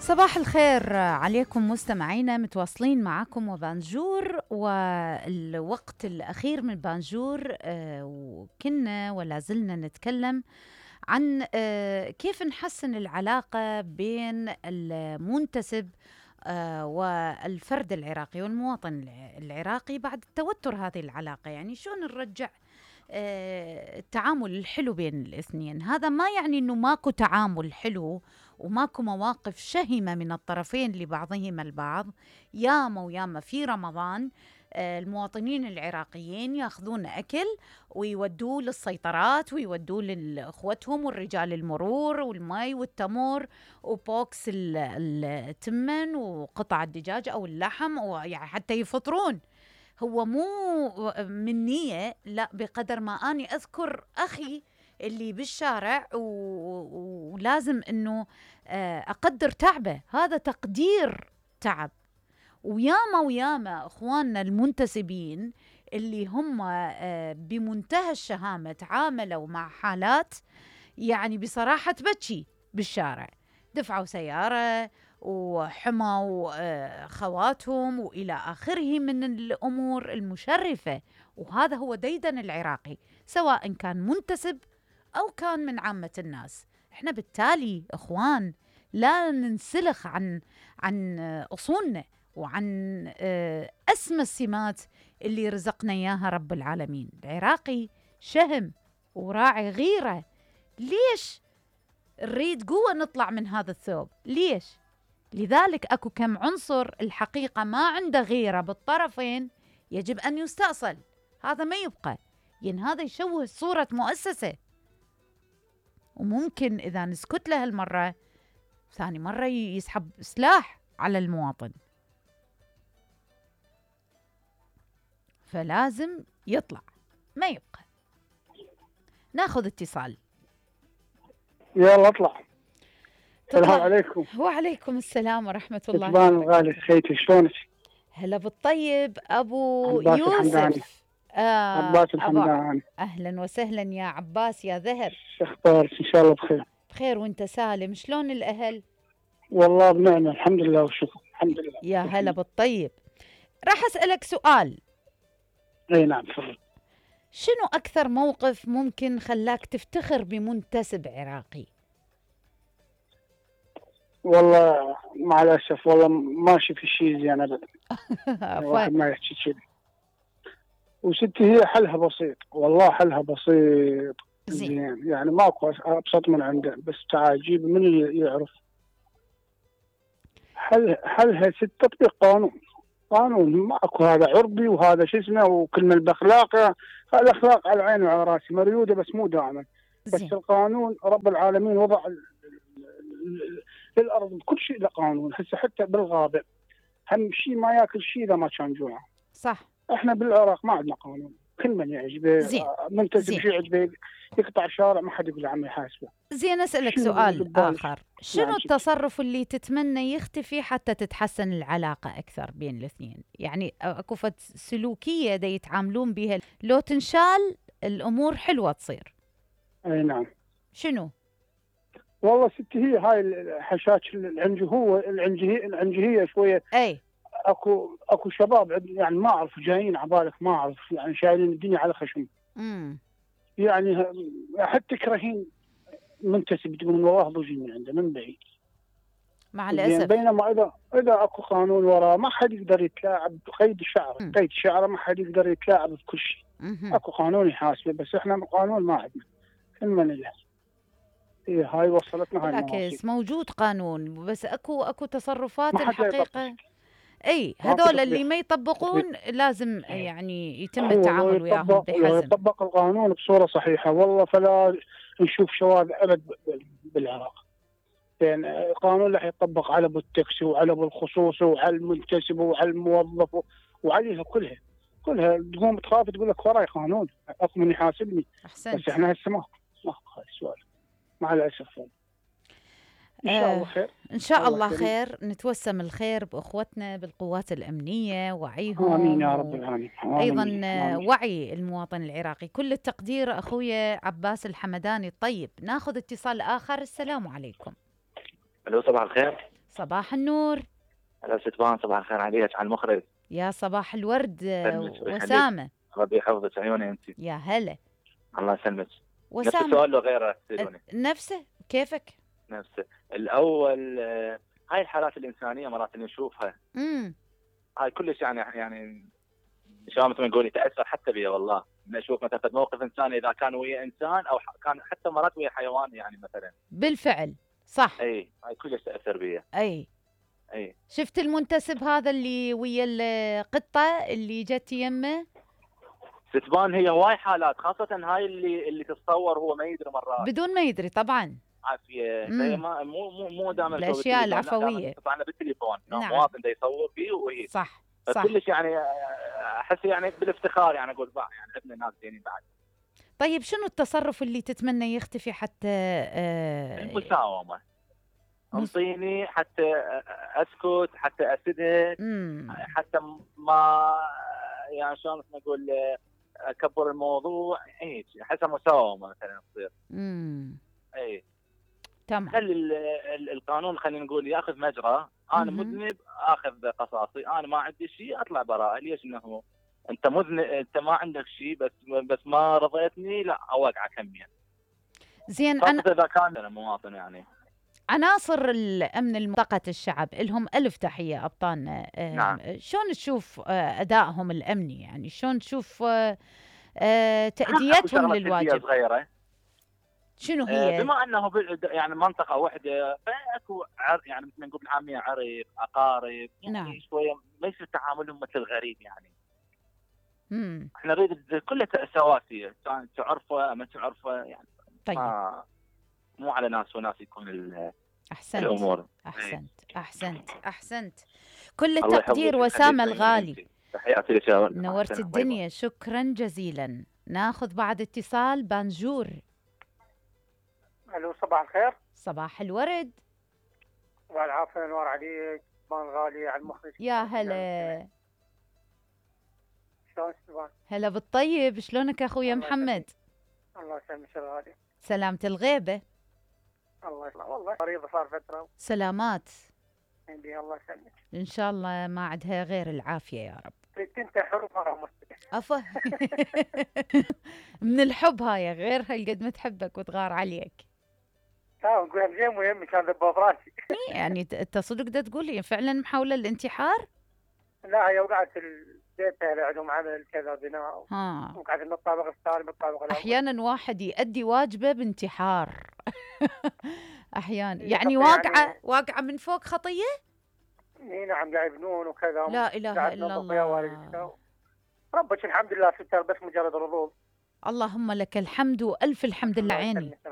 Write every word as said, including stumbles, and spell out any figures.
صباح الخير عليكم مستمعينا، متواصلين معكم وبانجور، والوقت الأخير من بانجور وكنا ولا زلنا نتكلم عن كيف نحسن العلاقة بين المنتسب والفرد العراقي والمواطن العراقي بعد توتر هذه العلاقة. يعني شلون نرجع التعامل الحلو بين الاثنين. هذا ما يعني انه ماكو تعامل حلو وماكو مواقف شهمة من الطرفين لبعضهما البعض. ياما وياما في رمضان المواطنين العراقيين ياخذون أكل ويودوه للسيطرات ويودوه لأخوتهم والرجال المرور والماء والتمر وبوكس التمن وقطع الدجاج أو اللحم، ويعني حتى يفطرون. هو مو من نية، لا، بقدر ما أني أذكر أخي اللي بالشارع ولازم أنه أقدر تعبه، هذا تقدير تعب. وياما وياما أخواننا المنتسبين اللي هم بمنتهى الشهامة تعاملوا مع حالات يعني بصراحة تبكي بالشارع، دفعوا سيارة وحموا خواتهم وإلى آخره من الأمور المشرفة. وهذا هو ديدن العراقي، سواء كان منتسب أو كان من عامة الناس. إحنا بالتالي إخوان لا ننسلخ عن عن أصولنا وعن أسمى السمات اللي رزقنا إياها رب العالمين. العراقي شهم وراعي غيرة. ليش نريد قوة نطلع من هذا الثوب؟ ليش؟ لذلك أكو كم عنصر الحقيقة ما عنده غيرة بالطرفين يجب أن يستأصل. هذا ما يبقى، يعني هذا يشوه صورة مؤسسة، وممكن إذا نسكت له المرة ثاني مرة يسحب سلاح على المواطن. فلازم يطلع، ما يبقى. ناخذ اتصال. يلا اطلع. السلام عليكم. وعليكم السلام ورحمة الله. شبان الغالي، خيتي شلونك؟ هلا بالطيب أبو عباس يوسف. الحمداني. آه عباس الحمداني. أهلا وسهلا يا عباس يا ذهب. شو اخبارك؟ إن شاء الله بخير. بخير وأنت سالم. شلون الأهل؟ والله بنعمة الحمد لله والشكر. الحمد لله. يا هلا بالطيب. راح أسألك سؤال. أي نعم تفضل. شنو أكثر موقف ممكن خلاك تفتخر بمنتسب عراقي؟ والله مع الأسف والله ماشي في شيء زين أبدا. واحد ما يحكي كذا. وستي هي حلها بسيط، والله حلها بسيط زين، يعني ماكو أبسط من عنده، بس تعال جيب من اللي يعرف. حل حلها ست تطبيق قانون. قانون ماكو هذا عربي وهذا شو اسمه وكلمة باخلاق. هذا اخلاق على عيني وعلى راسي، مريوده بس مو دائما. بس القانون رب العالمين وضع للارض بكل شيء له قانون. هسه حتى بالغابه هم شيء ما ياكل شيء اذا ما كان جوع. صح. احنا بالعراق ما عندنا قانون. كل من يعجبه منتسب شيء يعجبه يقطع الشارع ما حد يقول عم يحاسبه. زين اسالك سؤال اخر. شنو التصرف اللي تتمنى يختفي حتى تتحسن العلاقه اكثر بين الاثنين؟ يعني اكو فد سلوكيه دا يتعاملون بها لو تنشال الامور حلوه تصير. اي نعم. شنو؟ والله ستي هي هاي الحشاش العنجهوه العنجهيه العنجهيه شويه. اي اكو اكو شباب يعني ما اعرف جايين عبالك ما اعرف يعني شايلين الدنيا على خشم. امم يعني حتى تكرهين منتسب تقولون والله ضجي من عنده من بعيد. مع الاسف. بينما اذا اذا اكو قانون وراه ما حد يقدر يتلاعب بقيد شعره، قيد شعره ما حد يقدر يتلاعب بكل شيء. اكو قانون يحاسبه، بس احنا القانون ما عندنا. كل من له. إيه هاي وصلتنا هاي بالعكس موجود قانون، بس اكو اكو تصرفات الحقيقه. اي هذول اللي ما يطبقون لازم يعني يتم التعامل وياهم بحزم. يطبق القانون بصوره صحيحه والله فلا نشوف شواذ ابد بالعراق. يعني القانون راح يطبق على ابو التاكسي وعلى ابو الخصوص وعلى المنتسب وعلى الموظف وعليها كلها كلها. تقوم تخاف تقول لك وراي قانون اكو من يحاسبني. احسنت. بس احنا هسه ما ماكو هاي السؤال مع الاسف. إن شاء الله خير. إن شاء الله خير. نتوسم الخير بأخوتنا بالقوات الأمنية، وعيهم. آمين يا رب العالمين. أيضا آمين. وعي المواطن العراقي. كل التقدير أخويا عباس الحمداني الطيب. ناخذ اتصال آخر. السلام عليكم. ألو صباح الخير. صباح النور. هلا ستبان، صباح الخير عليك، على المخرج. يا صباح الورد يسلمك ويخليك. وسامة. ربي يحفظك، عيوني انت. يا هلا الله يسلمك. نفس وسامة. السؤال لو غيره تسألوني؟ نفسه كيفك؟ نفسه. الاول آه، هاي الحالات الانسانيه مرات اللي نشوفها، امم هاي كلش يعني يعني شلون مثل ما نقول يتاثر حتى بي والله. نشوف مثلا موقف انساني اذا كان ويا انسان او ح- كان حتى مرات ويا حيوان يعني مثلا. بالفعل صح. اي هاي كلش تاثر بي. اي اي شفت المنتسب هذا اللي ويا القطة اللي جت يمه؟ ستبان هي هواي حالات، خاصه هاي اللي اللي تتصور هو ما يدري مرات. بدون ما يدري طبعا. عافيه. مم. فهي ما مو مو مو دائما الأشياء العفوية. طبعا بالتليفون نعم. مواطن دا يصور فيه وهي صح صح. فكلش يعني احس يعني بالافتخار، يعني اقول بقى يعني عندنا ناس زينين بعد. طيب شنو التصرف اللي تتمنى يختفي حتى آه المساومه. مس- انطيني حتى اسكت، حتى اسدد، مم. حتى ما يعني شلون نقول اكبر الموضوع. هيك احس مساومه مثلا تصير. مم. اي تمام. خلي ال- ال- القانون خلينا نقول ياخذ مجرى. انا مهم. مذنب اخذ قصاصي، انا ما عندي شيء اطلع براءه. ليش؟ انه انت مذنب، انت ما عندك شيء بس بس ما رضيتني، لا اوقع كميا. زين أنا خاصة اذا كان انا مواطن يعني. عناصر الأمن المنطقة الشعب لهم ألف تحية أبطالنا. آه، نعم. شلون تشوف آه، أدائهم الأمني؟ يعني شلون تشوف آه، آه، أكو تأديتهم شغلة للواجب؟ سلبية صغيرة. شنو آه، هي؟ بما انه بال- يعني منطقة واحدة، فاكو عر يعني مثل ما نقول بالعامية عرق اقارب، يعني نعم. شوية ما يصير تعاملهم مثل الغريب يعني. مم. احنا نريد كلها سواسية، تعرفه ما تعرفه يعني. طيب ما مو على ناس وناس يكون ال- أحسنت الامور. أحسنت أحسنت أحسنت. كل الله التقدير يحفظك وسامة ويخليك. الغالي. تحياتي لك يا ولد. نورت مع السلامة. باي باي. الدنيا، شكرا جزيلا. ناخذ بعد اتصال بانجور. الو صباح الخير صباح الورد. والعافيه نور عليك. مان غالي على المخرج. يا هلا شلون سلمان؟ هلا بالطيب، شلونك اخويا الله محمد؟ الله يسلمك الغالي. سلامة الغيبة. الله يسلمك. والله مريض صار فتره. سلامات عندي الله يسلمك. ان شاء الله ما عندها غير العافية يا رب. انت حروف انا مستقيم. عفوا. من الحب هاي، غير هالقد ما تحبك وتغار عليك. لا نقول زين مهم كان ذبه براسي. يعني ت- انت صدق دا تقول لي فعلا محاولة الانتحار؟ لا هي وقعت في البيت اللي عندهم عمل كذا بناء، ها وقعت من الطابق الثاني من الطابق الاول. احيانا واحد يؤدي واجبه بانتحار. احيانا إيه يعني طب واقعة يعني- واقعة من فوق خطية؟ اي نعم قاعد يبنون وكذا. لا اله قاعد الا ينظف ويا الله. والدته. ربك الحمد لله ستر، بس مجرد رذوذ. اللهم لك الحمد والف الحمد لله الله عيني. يسلمك.